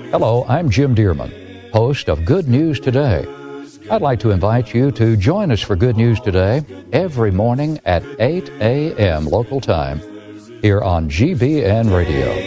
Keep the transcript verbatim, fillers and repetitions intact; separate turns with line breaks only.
Hello, I'm Jim Dearman, host of Good News Today. I'd like to invite you to join us for Good News Today every morning at eight a.m. local time here on G B N Radio.